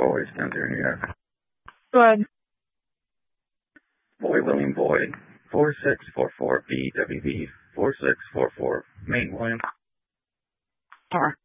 Boy, Spencer, New York. Go ahead. Boy, William Boyd, 4644 BWV 4644, Maine, William. Tar.